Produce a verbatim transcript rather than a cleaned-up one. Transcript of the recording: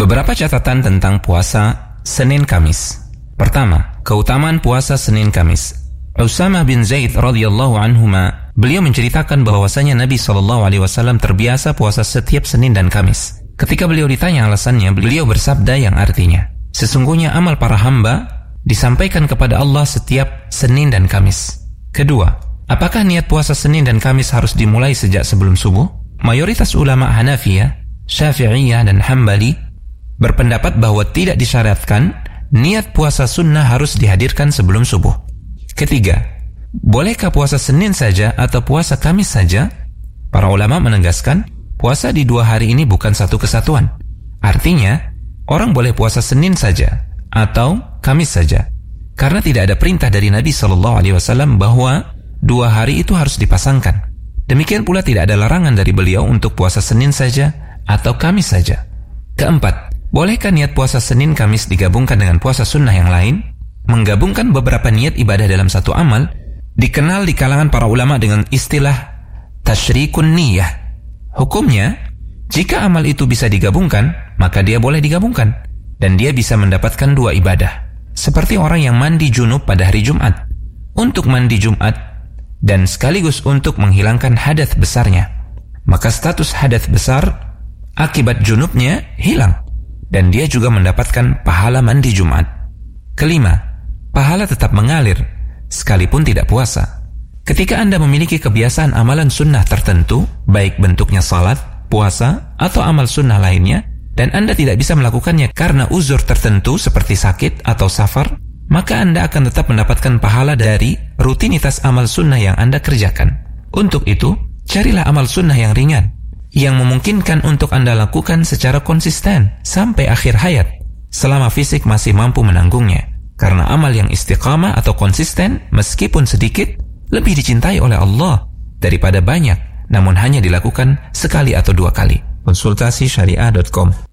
Beberapa catatan tentang puasa Senin Kamis. Pertama, keutamaan puasa Senin Kamis. Usamah bin Zaid radhiyallahu anhuma, beliau menceritakan bahwasanya Nabi shallallahu alaihi wasallam terbiasa puasa setiap Senin dan Kamis. Ketika beliau ditanya alasannya, beliau bersabda yang artinya, sesungguhnya amal para hamba disampaikan kepada Allah setiap Senin dan Kamis. Kedua, apakah niat puasa Senin dan Kamis harus dimulai sejak sebelum subuh? Mayoritas ulama Hanafiyah, Syafi'iyah dan Hambali berpendapat bahwa tidak disyariatkan niat puasa sunnah harus dihadirkan sebelum subuh. Ketiga, bolehkah puasa Senin saja atau puasa Kamis saja? Para ulama menegaskan, puasa di dua hari ini bukan satu kesatuan. Artinya, orang boleh puasa Senin saja atau Kamis saja, karena tidak ada perintah dari Nabi shallallahu alaihi wasallam bahwa dua hari itu harus dipasangkan. Demikian pula tidak ada larangan dari beliau untuk puasa Senin saja atau Kamis saja. Keempat, bolehkah niat puasa Senin Kamis digabungkan dengan puasa sunnah yang lain? Menggabungkan beberapa niat ibadah dalam satu amal dikenal di kalangan para ulama dengan istilah tasyrikun niyah. Hukumnya, jika amal itu bisa digabungkan, maka dia boleh digabungkan dan dia bisa mendapatkan dua ibadah. Seperti orang yang mandi junub pada hari Jumat untuk mandi Jumat dan sekaligus untuk menghilangkan hadas besarnya, maka status hadas besar akibat junubnya hilang dan dia juga mendapatkan pahala mandi Jumat. Kelima, pahala tetap mengalir sekalipun tidak puasa. Ketika Anda memiliki kebiasaan amalan sunnah tertentu, baik bentuknya salat, puasa, atau amal sunnah lainnya, dan Anda tidak bisa melakukannya karena uzur tertentu seperti sakit atau safar, maka Anda akan tetap mendapatkan pahala dari rutinitas amal sunnah yang Anda kerjakan. Untuk itu, carilah amal sunnah yang ringan, yang memungkinkan untuk Anda lakukan secara konsisten sampai akhir hayat, selama fisik masih mampu menanggungnya. Karena amal yang istiqamah atau konsisten, meskipun sedikit, lebih dicintai oleh Allah daripada banyak, namun hanya dilakukan sekali atau dua kali. Konsultasi syariah dot com